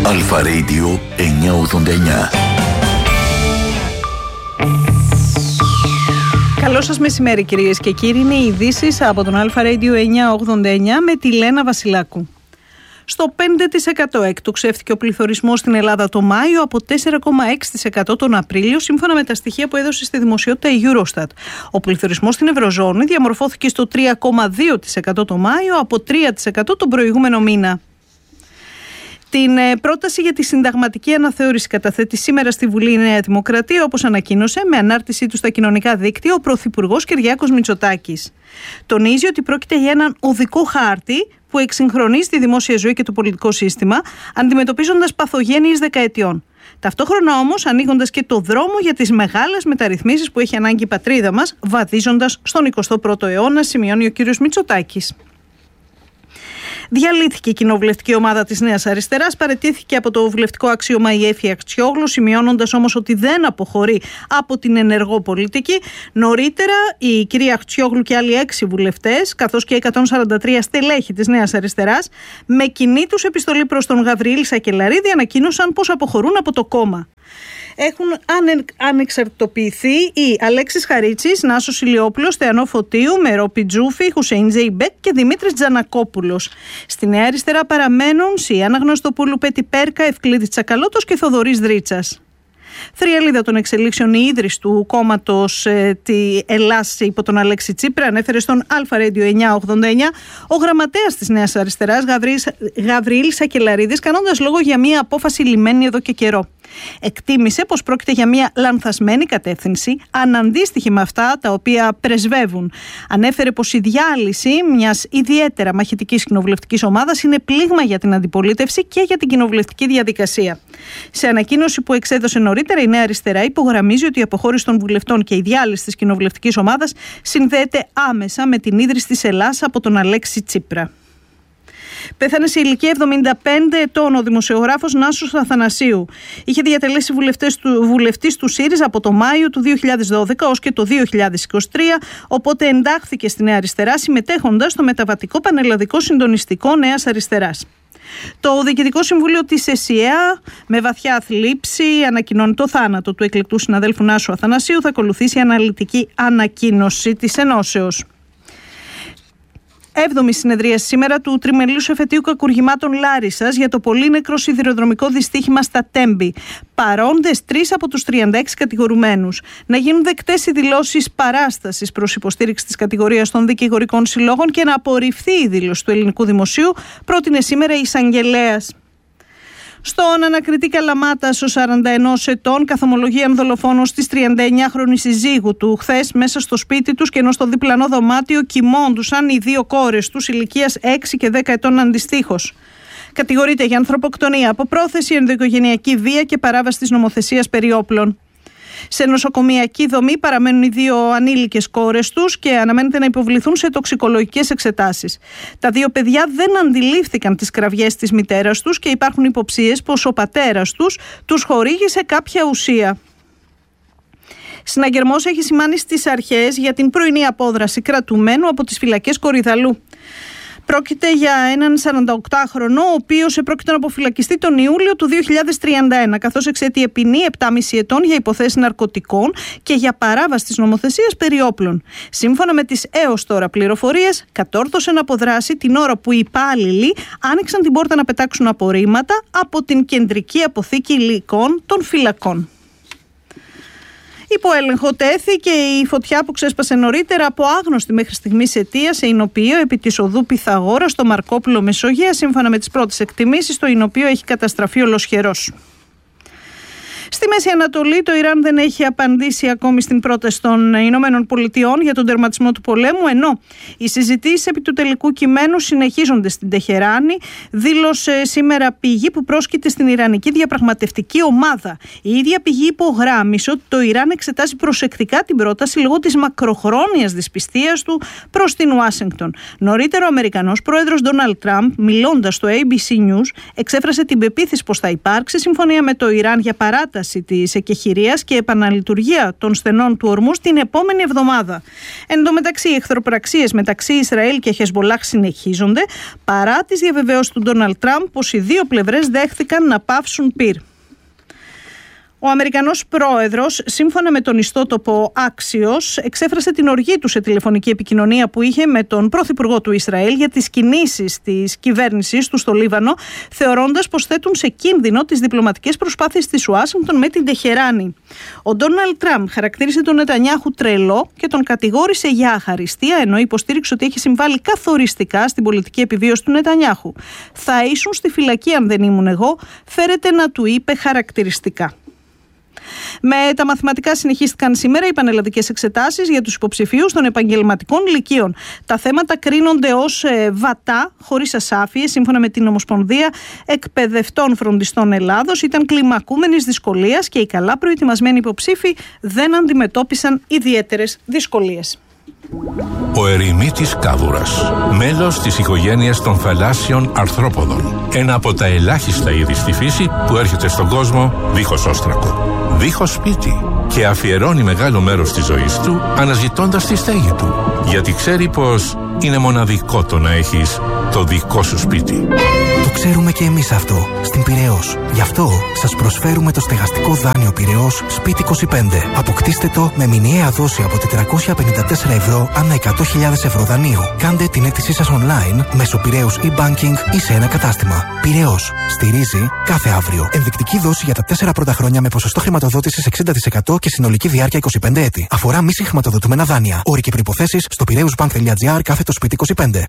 Αλφα Radio 989. Καλό σας μεσημέρι κυρίες και κύριοι, είναι οι ειδήσεις από τον Αλφα Radio 989 με τη Λένα Βασιλάκου. Στο 5% εκτοξεύτηκε ο πληθωρισμός στην Ελλάδα το Μάιο από 4,6% τον Απρίλιο, σύμφωνα με τα στοιχεία που έδωσε στη δημοσιότητα η Eurostat. Ο πληθωρισμός στην Ευρωζώνη διαμορφώθηκε στο 3,2% το Μάιο από 3% τον προηγούμενο μήνα. Την πρόταση για τη συνταγματική αναθεώρηση καταθέτει σήμερα στη Βουλή η Νέα Δημοκρατία, όπως ανακοίνωσε με ανάρτησή του στα κοινωνικά δίκτυα ο Πρωθυπουργός Κυριάκος Μητσοτάκης. Τονίζει ότι πρόκειται για έναν οδικό χάρτη που εξυγχρονίζει τη δημόσια ζωή και το πολιτικό σύστημα, αντιμετωπίζοντας παθογένειες δεκαετιών. Ταυτόχρονα όμως ανοίγοντας και το δρόμο για τις μεγάλες μεταρρυθμίσεις που έχει ανάγκη η πατρίδα μας, βαδίζοντας στον 21ο αιώνα, σημειώνει ο κ. Μητσοτάκης. Διαλύθηκε η κοινοβουλευτική ομάδα της Νέας Αριστεράς, παραιτήθηκε από το βουλευτικό αξίωμα η Έφη Αχτσιόγλου, σημειώνοντας όμως ότι δεν αποχωρεί από την ενεργό πολιτική. Νωρίτερα, η κυρία Αχτσιόγλου και άλλοι 6 βουλευτές, καθώς και 143 στελέχη της Νέας Αριστεράς, με κοινή τους επιστολή προς τον Γαβριήλ Σακελαρίδη, ανακοίνωσαν πως αποχωρούν από το κόμμα. Έχουν ανεξαρτητοποιηθεί οι Αλέξης Χαρίτσης, Νάσος Ηλιόπουλος, Θεανό Φωτίου, Μερό Πιτζούφη, Χουσέιν Τζέιμπεκ και Δημήτρης Τζανακόπουλος. Στη Νέα Αριστερά παραμένουν Σία Αναγνωστοπούλου, Πέτη Πέρκα, Ευκλήδη Τσακαλώτος και Θοδωρής Δρίτσας. Θριαλίδα των εξελίξεων, η ίδρυση του κόμματος τη Ελλάς υπό τον Αλέξη Τσίπρα, ανέφερε στον Αλφα Radio 989 ο γραμματέας της Νέας Αριστεράς Γαβριήλ Σακελαρίδης, κάνοντας λόγο για μια απόφαση λυμμένη εδώ και καιρό. Εκτίμησε πως πρόκειται για μια λανθασμένη κατεύθυνση, αναντίστοιχη με αυτά τα οποία πρεσβεύουν. Ανέφερε πως η διάλυση μιας ιδιαίτερα μαχητικής κοινοβουλευτικής ομάδας είναι πλήγμα για την αντιπολίτευση και για την κοινοβουλευτική διαδικασία. Σε ανακοίνωση που εξέδωσε νωρίτερα, η Νέα Αριστερά υπογραμμίζει ότι η αποχώρηση των βουλευτών και η διάλυση της κοινοβουλευτικής ομάδας συνδέεται άμεσα με την ίδρυση της Ελλάς από τον Αλέξη Τσίπρα. Πέθανε σε ηλικία 75 ετών ο δημοσιογράφος Νάσος Αθανασίου. Είχε διατελέσει βουλευτής του ΣΥΡΙΖΑ από το Μάιο του 2012 ως και το 2023, οπότε εντάχθηκε στη Νέα Αριστερά συμμετέχοντας στο μεταβατικό πανελλαδικό συντονιστικό Νέας Αριστεράς. Το Διοικητικό Συμβούλιο της ΕΣΥΑ, με βαθιά θλίψη, ανακοινώνει το θάνατο του εκλεκτού συναδέλφου Νάσου Αθανασίου. Θα ακολουθήσει η αναλυτική ανακοίνωση της ενώσεως. 7η συνεδρίαση σήμερα του τριμελούς εφετείου κακουργημάτων Λάρισσας για το πολύνεκρο σιδηροδρομικό δυστύχημα στα Τέμπη. Παρόντες 3 από τους 36 κατηγορουμένους. Να γίνουν δεκτές οι δηλώσεις παράστασης προς υποστήριξη της κατηγορίας των δικηγορικών συλλόγων και να απορριφθεί η δήλωση του ελληνικού δημοσίου, πρότεινε σήμερα η εισαγγελέας. Στον ανακριτή Καλαμάτας, ο 41 ετών καθομολογεί αν δολοφόνος της 39χρονης συζύγου του. Χθες μέσα στο σπίτι τους και ενώ στο διπλανό δωμάτιο κοιμώντουσαν οι 2 κόρες τους ηλικίας 6 και 10 ετών αντιστοίχως. Κατηγορείται για ανθρωποκτονία από πρόθεση, ενδοοικογενειακή βία και παράβαση της νομοθεσίας περί όπλων. Σε νοσοκομιακή δομή παραμένουν οι 2 ανήλικες κόρες τους και αναμένεται να υποβληθούν σε τοξικολογικές εξετάσεις. Τα 2 παιδιά δεν αντιλήφθηκαν τις κραυγές της μητέρας τους και υπάρχουν υποψίες πως ο πατέρας τους χορήγησε κάποια ουσία. Συναγερμός έχει σημάνει στις αρχές για την πρωινή απόδραση κρατουμένου από τις φυλακές Κορυδαλού. Πρόκειται για έναν 48χρονο, ο οποίος επρόκειτο να αποφυλακιστεί τον Ιούλιο του 2031, καθώς εξαίτιε ποινή 7,5 ετών για υποθέσεις ναρκωτικών και για παράβαση της νομοθεσίας περί όπλων. Σύμφωνα με τις έως τώρα πληροφορίες, κατόρθωσε να αποδράσει την ώρα που οι υπάλληλοι άνοιξαν την πόρτα να πετάξουν απορρίμματα από την κεντρική αποθήκη υλικών των φυλακών. Υπό έλεγχο τέθηκε η φωτιά που ξέσπασε νωρίτερα από άγνωστη μέχρι στιγμής αιτία σε εινοποιείο επί της οδού Πυθαγόρα στο Μαρκόπουλο Μεσογεία. Σύμφωνα με τις πρώτες εκτιμήσεις, το εινοποιείο έχει καταστραφεί ολοσχερός. Στη Μέση Ανατολή, το Ιράν δεν έχει απαντήσει ακόμη στην πρόταση των Ηνωμένων Πολιτειών για τον τερματισμό του πολέμου, ενώ οι συζητήσεις επί του τελικού κειμένου συνεχίζονται στην Τεχεράνη, δήλωσε σήμερα πηγή που πρόσκειται στην Ιρανική διαπραγματευτική ομάδα. Η ίδια πηγή υπογράμμισε ότι το Ιράν εξετάζει προσεκτικά την πρόταση λόγω της μακροχρόνιας δυσπιστίας του προς την Ουάσιγκτον. Νωρίτερα, ο Αμερικανός πρόεδρος Ντόναλντ Τραμπ, μιλώντας στο ABC News, εξέφρασε την πεποίθηση πως θα υπάρξει συμφωνία με το Ιράν για παράταση έναρξη της εκεχηρίας και επαναλειτουργία των στενών του ορμού την επόμενη εβδομάδα. Εν τω μεταξύ, οι εχθροπραξίες μεταξύ Ισραήλ και Χεσμπολάχ συνεχίζονται παρά τις διαβεβαιώσεις του Ντόναλντ Τραμπ πως οι δύο πλευρές δέχθηκαν να πάυσουν πυρ. Ο Αμερικανός πρόεδρος, σύμφωνα με τον ιστότοπο Axios, εξέφρασε την οργή του σε τηλεφωνική επικοινωνία που είχε με τον πρωθυπουργό του Ισραήλ για τις κινήσεις της κυβέρνησης του στο Λίβανο, θεωρώντας πως θέτουν σε κίνδυνο τις διπλωματικές προσπάθειες της Ουάσιγκτον με την Τεχεράνη. Ο Ντόναλντ Τραμπ χαρακτήρισε τον Νετανιάχου τρελό και τον κατηγόρησε για αχαριστία, ενώ υποστήριξε ότι έχει συμβάλει καθοριστικά στην πολιτική επιβίωση του Νετανιάχου. «Θα ήσουν στη φυλακή αν δεν ήμουν εγώ», φέρεται να του είπε χαρακτηριστικά. Με τα μαθηματικά συνεχίστηκαν σήμερα οι πανελλαδικές εξετάσεις για τους υποψηφίους των επαγγελματικών λυκείων. Τα θέματα κρίνονται ως βατά, χωρίς ασάφειες, σύμφωνα με την Ομοσπονδία Εκπαιδευτών Φροντιστών Ελλάδος. Ήταν κλιμακούμενης δυσκολίας και οι καλά προετοιμασμένοι υποψήφοι δεν αντιμετώπισαν ιδιαίτερες δυσκολίες. Ο ερημίτης κάβουρας, μέλος της οικογένειας των θαλάσσιων αρθρόποδων. Ένα από τα ελάχιστα είδη στη φύση που έρχεται στον κόσμο δίχως όστρακο, δίχως σπίτι και αφιερώνει μεγάλο μέρος της ζωής του αναζητώντας τη στέγη του. Γιατί ξέρει πως είναι μοναδικό το να έχεις το δικό σου σπίτι. Το ξέρουμε και εμείς αυτό στην Πειραιώς. Γι' αυτό σας προσφέρουμε το στεγαστικό δάνειο Πειραιώς Σπίτι 25. Αποκτήστε το με μηνιαία δόση από 454 ευρώ ανά 100.000 ευρώ δανείου. Κάντε την αίτησή σας online μέσω Πειραιώς e-banking ή σε ένα κατάστημα. Πειραιώς. Στηρίζει κάθε αύριο. Ενδεικτική δόση για τα 4 πρώτα χρόνια με ποσοστό χρηματοδότησης 60% και συνολική διάρκεια 25 έτη. Αφορά μη συγχρηματοδοτούμενα δάνεια. Όροι και προϋποθέσεις στο piraeusbank.gr/Σπίτι 25.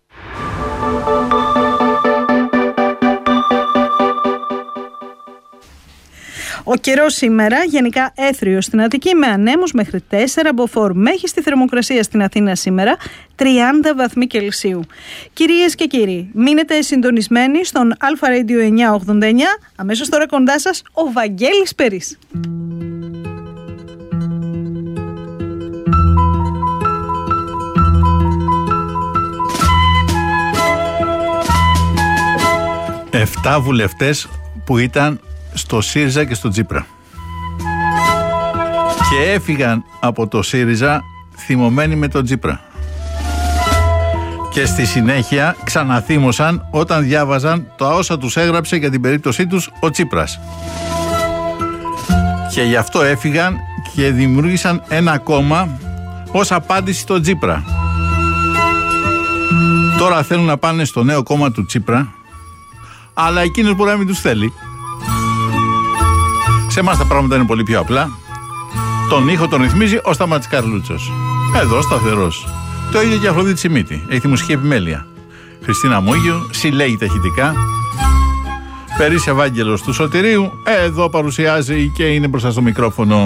Ο καιρός σήμερα γενικά έθριος στην Αττική με ανέμους μέχρι 4 μποφόρ. Μέγιστη θερμοκρασία στην Αθήνα σήμερα 30 βαθμοί Κελσίου. Κυρίες και κύριοι, μείνετε συντονισμένοι στον Αλφα Radio 989. Αμέσως τώρα κοντά σας ο Βαγγέλης Περής. Εφτά βουλευτές που ήταν στο ΣΥΡΙΖΑ και στο Τσίπρα και έφυγαν από το ΣΥΡΙΖΑ θυμωμένοι με τον Τσίπρα και στη συνέχεια ξαναθύμωσαν όταν διάβαζαν τα όσα τους έγραψε για την περίπτωσή τους ο Τσίπρας και γι' αυτό έφυγαν και δημιούργησαν ένα κόμμα ως απάντηση στον Τσίπρα. Τώρα θέλουν να πάνε στο νέο κόμμα του Τσίπρα, αλλά εκείνος μπορεί να μην τους θέλει. Σε εμάς τα πράγματα είναι πολύ πιο απλά. Τον ήχο τον ρυθμίζει ο Σταμάτης Καρλούτσος. Εδώ σταθερός. Το ίδιο και η Αφροδίτη Σιμίτη. Έχει τη μουσική επιμέλεια. Χριστίνα Μούγιου συλλέγει τα ηχητικά. Περίς Ευάγγελος του Σωτηρίου. Εδώ παρουσιάζει και είναι μπροστά στο μικρόφωνο.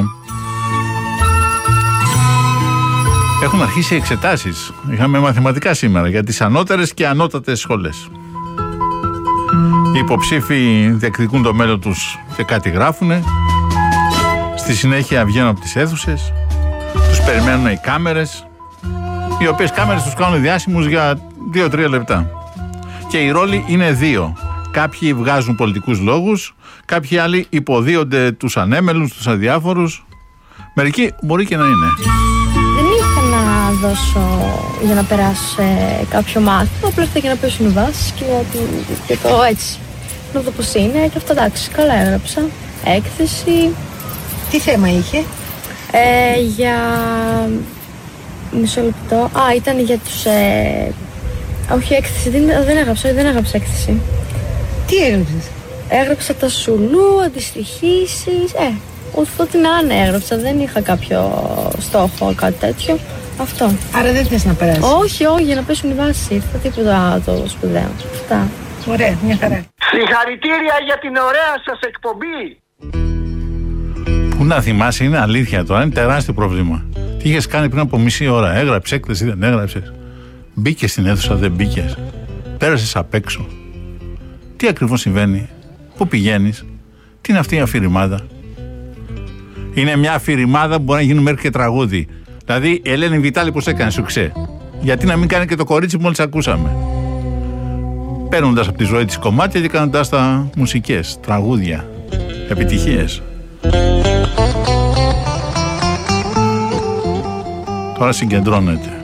Έχουν αρχίσει οι εξετάσεις. Είχαμε μαθηματικά σήμερα για τις ανώτερες και ανώτατες σχολές. Οι υποψήφοι διεκδικούν το μέλλον τους και κάτι γράφουνε. Στη συνέχεια βγαίνουν από τις αίθουσες. Τους περιμένουν οι κάμερες, οι οποίες κάμερες τους κάνουν διάσημους για 2-3 λεπτά. Και οι ρόλοι είναι δύο. Κάποιοι βγάζουν πολιτικούς λόγους, κάποιοι άλλοι υποδίονται τους ανέμελους, τους αδιάφορους. Μερικοί μπορεί και να είναι. Δεν ήρθα να δώσω για να περάσω σε κάποιο μάθημα, απλά ήρθα για να πέσουν οι βάσεις και το έτσι. Να δω πώς είναι και αυτό, εντάξει, καλά έγραψα. Έκθεση. Τι θέμα είχε? Για... μισό λεπτό. Ήταν για τους... όχι, έκθεση, δεν έγραψα έκθεση. Τι έγραψες? Έγραψα τα σουλού, αντιστοιχήσεις, ό,τι να είναι έγραψα, δεν είχα κάποιο στόχο, κάτι τέτοιο. Αυτό. Άρα δεν θες να περάσεις? Όχι, για να πέσουν οι βάσεις, ήρθα τίποτα το σπουδαίο. Αυτά. Ωραία, μια χαρά. Συγχαρητήρια για την ωραία σας εκπομπή. Πού να θυμάσαι, είναι αλήθεια τώρα, είναι τεράστιο πρόβλημα. Τι είχες κάνει πριν από μισή ώρα? Έγραψες έκθεση, δεν έγραψες? Μπήκες στην αίθουσα, δεν μπήκες? Πέρασες απ' έξω? Τι ακριβώς συμβαίνει? Πού πηγαίνεις? Τι είναι αυτή η αφηρημάδα? Είναι μια αφηρημάδα που μπορεί να γίνει μέχρι και τραγούδι. Δηλαδή η Ελένη Βιτάλη πώς έκανε σουξέ? Γιατί να μην κάνει και το κορίτσι που μόλις ακούσαμε? Παίρνοντας από τη ζωή της κομμάτια και κάνοντας τα μουσικές, τραγούδια, επιτυχίες. Τώρα συγκεντρώνεται.